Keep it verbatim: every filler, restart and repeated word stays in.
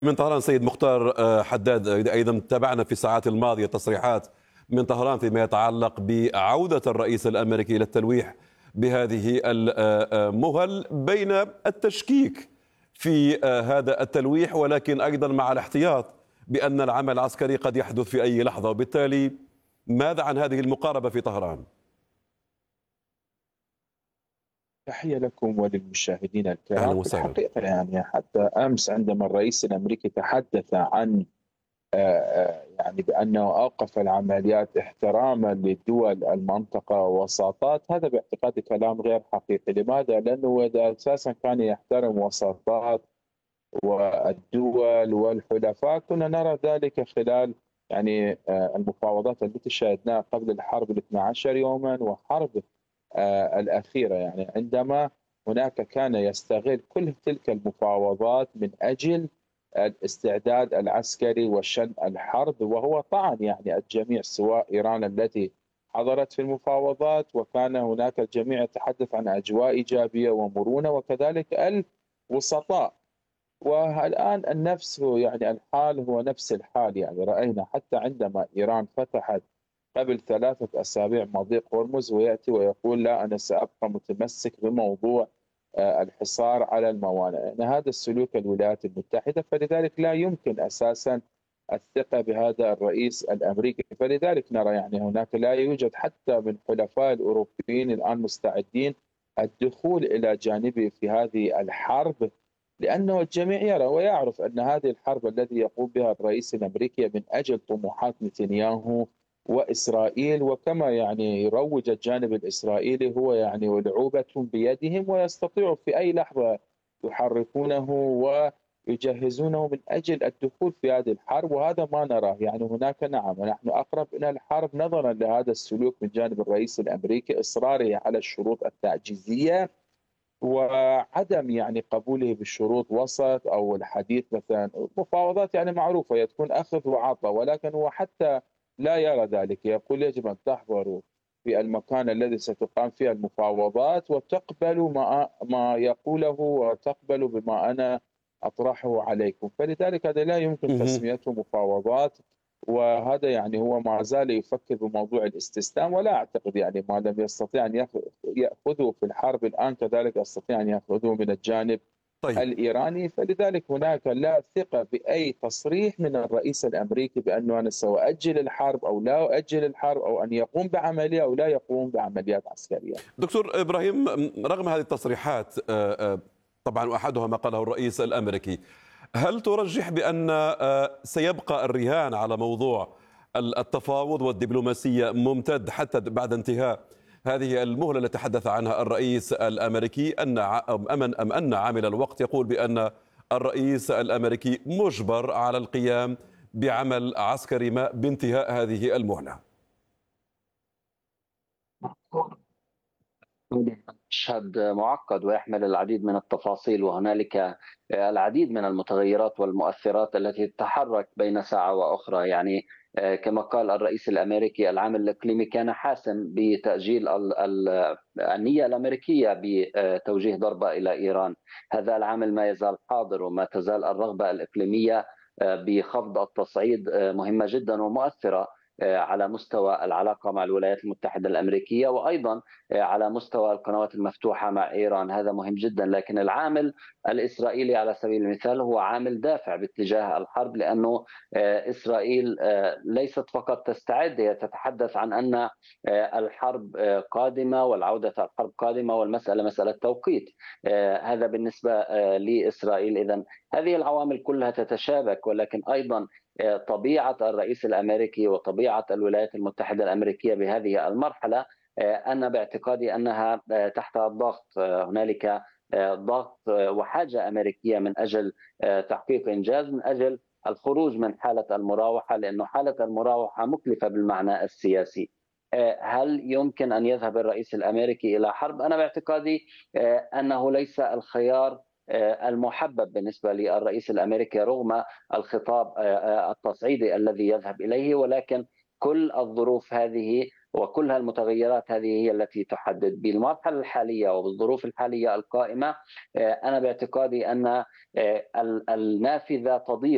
من طهران سيد مختار آه، حداد، أيضا تابعنا في الساعات الماضية تصريحات من طهران فيما يتعلق بعودة الرئيس الأمريكي إلى التلويح بهذه المهل، بين التشكيك في آه، هذا التلويح ولكن أيضا مع الاحتياط بأن العمل العسكري قد يحدث في أي لحظة. وبالتالي ماذا عن هذه المقاربة في طهران؟ تحية لكم وللمشاهدين أهلا الكرام. في وسهلا. الحقيقة يعني حتى أمس عندما الرئيس الأمريكي تحدث عن آه، آه، يعني بأنه أوقف العمليات احتراما لدول المنطقة ووساطات، هذا باعتقادي كلام غير حقيقي. لماذا؟ لأنه إذا أساسا كان يحترم وساطات والدول والحلفاء كنا نرى ذلك خلال يعني آه، المفاوضات التي شاهدناها قبل الحرب الاثنى عشر يوما وحرب آه، الأخيرة، يعني عندما هناك كان يستغل كل تلك المفاوضات من أجل الاستعداد العسكري وشن الحرب، وهو طعن يعني الجميع سواء إيران التي حضرت في المفاوضات، وكان هناك الجميع يتحدث عن أجواء إيجابية ومرونة، وكذلك الوسطاء. والآن النفس هو يعني الحال هو نفس الحال. يعني رأينا حتى عندما إيران فتحت قبل ثلاثة أسابيع مضيق هرمز ويأتي ويقول لا أنا سأبقى متمسك بموضوع آه، الحصار على الموانئ، يعني هذا السلوك الولايات المتحدة، فلذلك لا يمكن أساسا الثقة بهذا الرئيس الأمريكي. فلذلك نرى يعني هناك لا يوجد حتى من حلفاء الأوروبيين الآن مستعدين الدخول إلى جانبه في هذه الحرب، لأنه الجميع يرى ويعرف أن هذه الحرب التي يقوم بها الرئيس الأمريكي من أجل طموحات نتنياهو وإسرائيل، وكما يعني يروج الجانب الإسرائيلي هو يعني ولعوبة بيدهم ويستطيعوا في أي لحظة يحركونه ويجهزونه من أجل الدخول في هذه الحرب، وهذا ما نراه. يعني هناك نعم نحن أقرب إلى الحرب نظرا لهذا السلوك من جانب الرئيس الأمريكي، إصراره على الشروط التعجيزية وعدم يعني قبوله بالشروط وسط او الحديث. مثلا المفاوضات يعني معروفه تكون اخذ وعطاء، ولكن هو حتى لا يرى ذلك، يقول يجب ان تحضروا في المكان الذي ستقام فيه المفاوضات وتقبلوا ما ما يقوله وتقبلوا بما انا اطرحه عليكم. فلذلك هذا لا يمكن مهم. تسميته مفاوضات، وهذا يعني هو ما زال يفكر بموضوع الاستسلام، ولا اعتقد يعني ما لم يستطيع ان ياخذه في الحرب الان كذلك يستطيع ان ياخذه من الجانب طيب. الايراني. فلذلك هناك لا ثقه باي تصريح من الرئيس الامريكي بانه انا ساؤجل الحرب او لا اؤجل الحرب، او ان يقوم بعمليه او لا يقوم بعمليات عسكريه. دكتور إبراهيم، رغم هذه التصريحات آه، آه، طبعا وأحدها ما قاله الرئيس الأمريكي، هل ترجح بأن آه، سيبقى الرهان على موضوع التفاوض والدبلوماسية ممتد حتى بعد انتهاء هذه المهلة التي تحدث عنها الرئيس الأمريكي، أن ع- أم أم أن عامل الوقت يقول بأن الرئيس الأمريكي مجبر على القيام بعمل عسكري ما بانتهاء هذه المهلة؟ مشهد معقد ويحمل العديد من التفاصيل، وهنالك العديد من المتغيرات والمؤثرات التي تتحرك بين ساعة وأخرى. يعني كما قال الرئيس الأمريكي العامل الإقليمي كان حاسم بتأجيل ال- ال- النية الأمريكية بتوجيه ضربة إلى إيران. هذا العامل ما يزال حاضر، وما تزال الرغبة الإقليمية بخفض التصعيد مهمة جدا ومؤثرة على مستوى العلاقة مع الولايات المتحدة الأمريكية، وأيضا على مستوى القنوات المفتوحة مع إيران. هذا مهم جدا. لكن العامل الإسرائيلي على سبيل المثال هو عامل دافع باتجاه الحرب، لأنه إسرائيل ليست فقط تستعد، هي تتحدث عن أن الحرب قادمة والعودة الحرب قادمة، والمسألة مسألة توقيت. هذا بالنسبة لإسرائيل. إذن هذه العوامل كلها تتشابك، ولكن أيضا طبيعة الرئيس الأمريكي وطبيعة الولايات المتحدة الأمريكية بهذه المرحلة أنا باعتقادي أنها تحت الضغط. هنالك ضغط وحاجة أمريكية من أجل تحقيق إنجاز، من أجل الخروج من حالة المراوحة، لأنه حالة المراوحة مكلفة بالمعنى السياسي. هل يمكن أن يذهب الرئيس الأمريكي إلى حرب؟ أنا باعتقادي أنه ليس الخيار المحبب بالنسبة للرئيس الأمريكي رغم الخطاب التصعيدي الذي يذهب إليه، ولكن كل الظروف هذه وكل المتغيرات هذه هي التي تحدد. بالمرحلة الحالية وبالظروف الحالية القائمة أنا باعتقادي أن النافذة تضيق